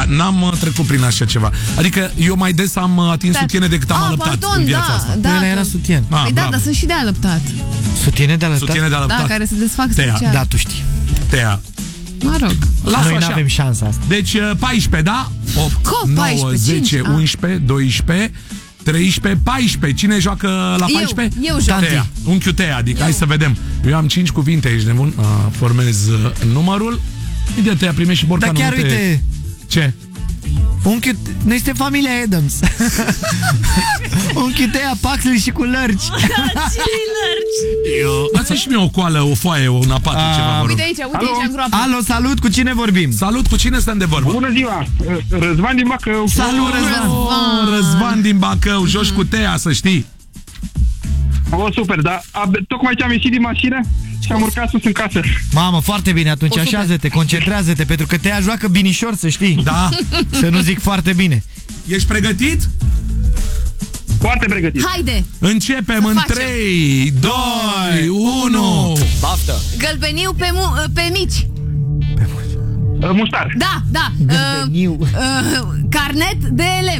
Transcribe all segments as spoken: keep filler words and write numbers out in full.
Tea, n-am uh, trecut prin așa ceva. Adică eu mai des am uh, atins da. sutiene decât am ah, alăptat pardon, în viața da, asta. Da, da, era sutien. Ah, păi da, dar sunt și de alăptat. Sutiene de alăptat? Sutiene de alăptat. Da, care se desfac Tea. special. Da, tu știi. Tea. Mă rog. Lasă Noi așa. n-avem șansa asta. Deci paisprezece, da? opt, Co, nouă, paisprezece, zece, cinci, unsprezece, doisprezece, treisprezece, paisprezece. Cine joacă la paisprezece? Eu, eu joc. Tea. Unchiul Tea, adică eu. Hai să vedem. Eu am cinci cuvinte, ești nebun? Uh, formez uh, numărul. Uite, Tea, primești și borcanul. Dar chiar te... uite... Ce? Unchiul... Noi suntem familia Adams. Unchiul Tea, Paxley și cu lărgi. Ce-i lărgi? Eu... Dați-mi și mie o coală, o foaie, un apate, A, ceva, vă rog. Uite aici, uite Alo? aici în groapă. Alo, salut, cu cine vorbim? Salut, cu cine stăm de vorbă? Bună ziua! Răzvan din Bacău. Salut, Răzvan. Oh, Răzvan din Bacău, joci cu Tea, să știi. O, super, dar ab- tocmai ce am ieșit din mașină și am urcat sus în casă. Mamă, foarte bine, atunci așează-te, concentrează-te, pentru că Tea joacă binișor, să știi. Da. Să nu zic foarte bine. Ești pregătit? Foarte pregătit. Haide! Începem Să în facem. trei, doi, unu. Baftă. Gălbeniu pe, mu- pe mici. Uh, Muștar. Da, da. Gălbeniu. Uh, uh, carnet de elev.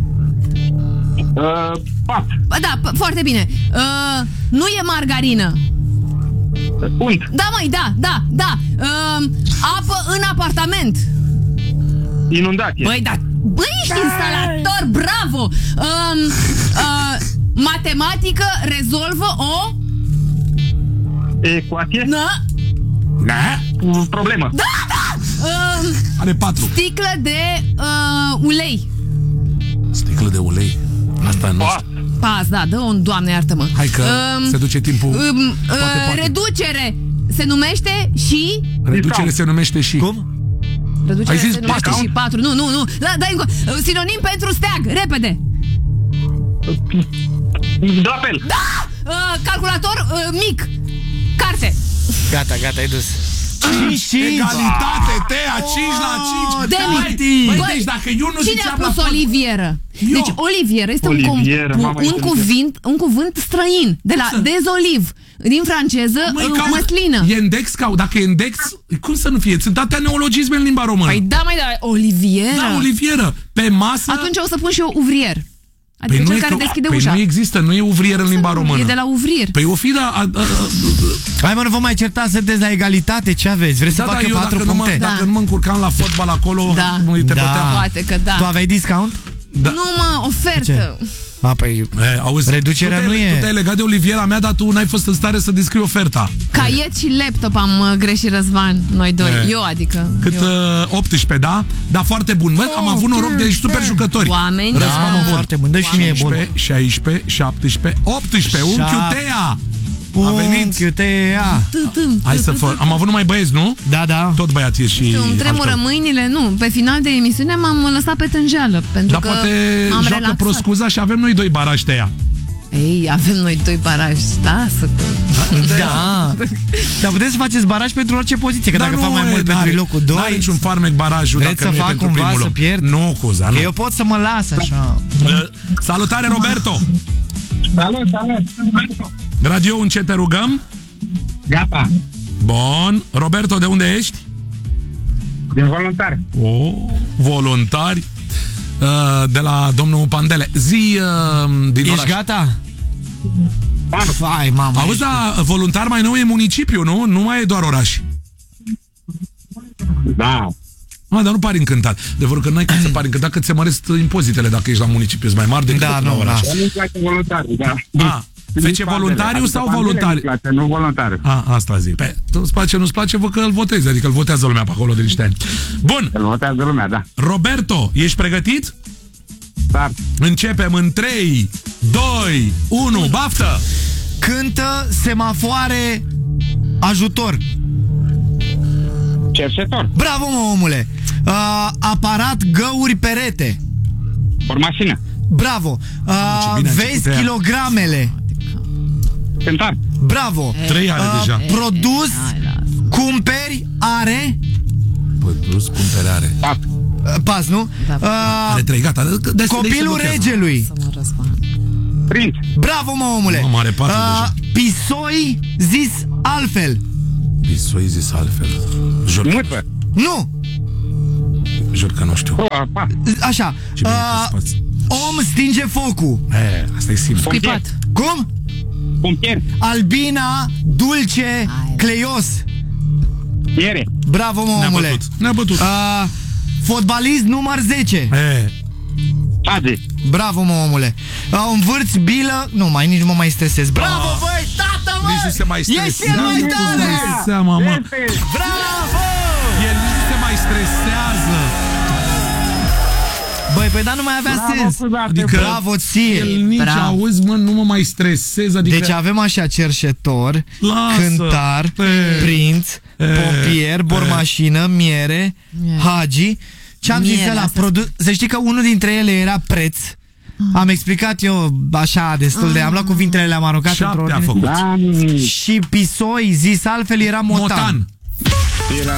Uh, pat. Da, p- foarte bine. Uh, nu e margarină. Uh, unt. Da, măi, da, da, da. Uh, apă în apartament. Inundație. Băi, da. Băi, ești instalator, bravo. Uh, uh, matematică rezolvă o... Ecuație. Na? Da? Uh, problemă. Da, da. Uh, Are patru. sticlă de uh, ulei. Sticlă de ulei. Asta nu Pas. Pas, da, dă un doamne, iartă-mă. Hai că Um, se duce timpul. Um, Poate, uh, poate. Reducere se numește și... Reducere se numește și... Cum? Reducere Ai zis se numește patru? și patru. Nu, nu, nu. Da, dai încă. Uh, Sinonim pentru steag. Repede. Drapel. Da! Uh, calculator uh, mic. Carte. Gata, gata, ai dus. cinci cinci. Egalitate, Tea, cinci la cinci. Demi. Băi, Băi, deci dacă eu nu Cine a ziceam la pus pot... olivieră? Eu. Deci olivieră este Olivieră, un, mama, com- un, este cuvânt, un cuvânt străin. De la dezoliv. Din franceză, Măi, uh, caut- măslină. E index, ca, dacă e index, cum să nu fie? Sunt atâtea neologisme în limba română. Păi da, mai da, olivieră. Da, olivieră. Pe masă... Atunci o să pun și eu uvrier. Adică Păi cel e care că- deschide păi ușa. nu există, nu e uvrier în limba română. E de la uvrier. Păi o fi, da... A, a, a, Hai mă, nu vă mai certați, sunteți la egalitate, ce aveți? Vreți da, să da, facă eu patru dacă nu, mă, puncte? dacă Da. nu mă încurcam la fotbal acolo, Da. nu te Da. băteam. Poate că da. Tu aveai discount? Da. Nu mă, ofertă. A, păi... E, auzi, Reducerea tu nu te-ai- e- Tu te-ai legat de oliviera mea, dar tu n-ai fost în stare să descrii oferta. Caiet și laptop am uh, greșit, Răzvan. Noi doi. E. Eu, adică. Cât eu. uh, optsprezece, da? Dar foarte bun. Bă, am avut noroc de super jucători. Oameni. Răzvan Da. Obor. Foarte bun, dă și mie bun. cincisprezece, șaisprezece, șaptesprezece, optsprezece. Unchiul Șap- Tea. A venit. Unchiul Tea. Tâtâm, Hai să fă. Am avut numai băieți, nu? Da, da. Tot băiați e și... Îmi tremură altă. mâinile, nu. Pe final de emisiune m-am lăsat pe tânjeală. Pentru Dar că poate am joacă relaxat. proscuza și avem noi doi barași Tea. Ei, avem noi doi baraji. Da, să... Da. Dar puteți să faceți baraj pentru orice poziție, că Dar dacă nu fac mai e, mult n-are- pentru locul N-are doi... niciun farmec barajul Vreți dacă să nu e fac pentru cumva primul să loc. pierd? Nu, Cuza, Că nu. eu pot să mă las așa. Uh, Salutare, Roberto! Salut, salut. Radio, în ce te rugăm? Gata. Bun. Roberto, de unde ești? Din voluntar. Oh, voluntari. Uh, de la domnul Pandele. Zi uh, din Ești oraș. gata? Hai, mama. Auzi, da, voluntar mai nou e municipiu, nu? Nu mai e doar oraș. Da. Ah, dar nu pari încântat. De vor că n-ai cum să pari încântat, că ți se măresc impozitele dacă ești la municipiu, mai mari decât Da, la nu, oraș. da. Nu-mi place voluntariu, da. Ah, fece voluntariu sau voluntariu? Place, nu voluntariu. A, asta zic. Pe, îți place, nu-ți place, vă că îl votezi, adică îl votează lumea pe acolo de niște ani. Bun, Îl votează lumea, da. Roberto, ești pregătit? Start. Începem în trei, doi, unu, baftă! Cântă semafoare ajutor. Cercetor. Bravo, mă, omule. Uh, aparat găuri perete. Formașină. Bravo. Uh, ce bine a vezi început ea. kilogramele. Cântar. Bravo. Trei are Uh, deja. Produs, Hai, lasă. cumperi, are... Produs, cumpărare. Pat. Uh, pas, nu? Da. Uh, Are trei, gata. De, de, copilul de regelui. Să mă Răzvan. Prinț. Bravo, mă, omule. Mamă, are patru deja. Pisoi zis altfel. Pisoi zis altfel. Jur. Mutpă. Nu. Jur că nu știu. Pa, pa. Așa. Ce bine Uh, că spați. om stinge focul. E, asta e simplu. Scuipat. Cum? Pompier. Albina, Dulce, Cleios. Miere. Bravo, mă, Ne-a omule. bătut. Ne-a bătut. Uh, fotbalist număr zece. E, Faze. Bravo, mă, omule. Uh, învârți bilă. Nu, mai nici nu mă mai stresez. Bravo, Ah. băi, tată, mă! nici nu se mai E stresează. și el mai Nu tare! dai seama, mă. Bravo! El nici nu se mai stresează. Băi, păi dar nu mai avea sens. Adică Bravo ție. el nici, Bravo. auzi, mă, nu mă mai stresez. Adică Deci avem așa cerșetor, Lasă. cântar, E. prinț, pompier, bormașină, miere, Miere. hagi. Ce am zis Miere, ăla? asta- Produ- Să știi că unul dintre ele era preț. Am explicat eu așa destul de... Am luat cuvintele, le-am aruncat într-o șapte a ordine. făcut. Da, Și pisoi, zis altfel, era motan. Motan. era